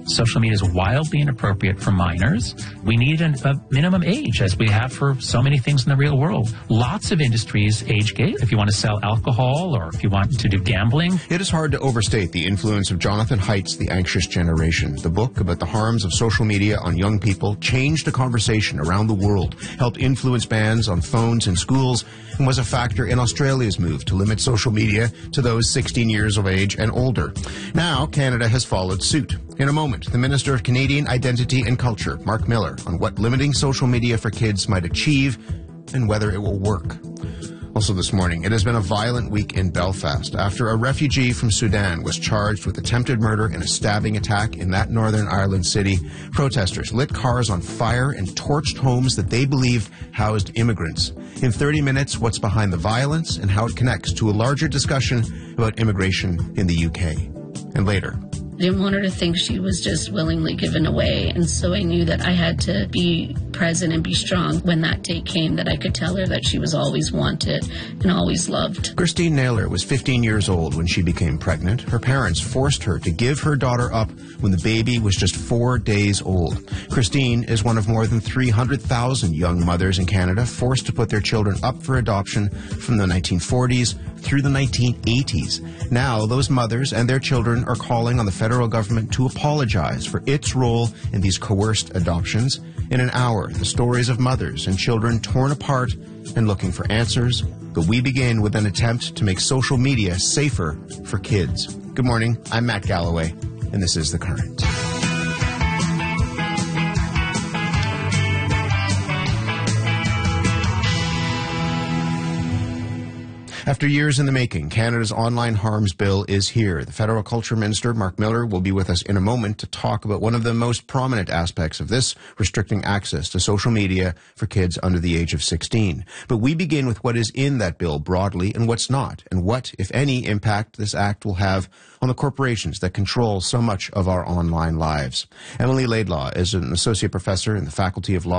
social media is wildly inappropriate for minors. We need a minimum age, as we have for so many things in the real world. Lots of industries age gate. If you want to sell alcohol or if you want to do gambling. It is hard to overstate the influence of Jonathan Haidt's The Anxious Generation. The book about the harms of social media on young people changed the conversation around the world, helped influence bans on phones in schools, and was a factor in Australia's move to limit social media to those 16 years of age and older. Now, Canada has followed suit. In a moment, the Minister of Canadian Identity and Culture, Mark Miller, on what limiting social media for kids might achieve and whether it will work. Also this morning, it has been a violent week in Belfast after a refugee from Sudan was charged with attempted murder in a stabbing attack in that Northern Ireland city. Protesters lit cars on fire and torched homes that they believe housed immigrants. In 30 minutes, what's behind the violence and how it connects to a larger discussion about immigration in the UK. And later, I didn't want her to think she was just willingly given away, and so I knew that I had to be present and be strong when that day came, that I could tell her that she was always wanted and always loved. Christine Naylor was 15 years old when she became pregnant. Her parents forced her to give her daughter up when the baby was just 4 days old. Christine is one of more than 300,000 young mothers in Canada forced to put their children up for adoption from the 1940s through the 1980s. Now, those mothers and their children are calling on the federal government to apologize for its role in these coerced adoptions. In an hour, the stories of mothers and children torn apart and looking for answers. But we begin with an attempt to make social media safer for kids. Good morning, I'm Matt Galloway, and this is The Current. After years in the making, Canada's online harms bill is here. The Federal Culture Minister, Mark Miller, will be with us in a moment to talk about one of the most prominent aspects of this, restricting access to social media for kids under the age of 16. But we begin with what is in that bill broadly and what's not, and what, if any, impact this act will have on the corporations that control so much of our online lives. Emily Laidlaw is an associate professor in the Faculty of Law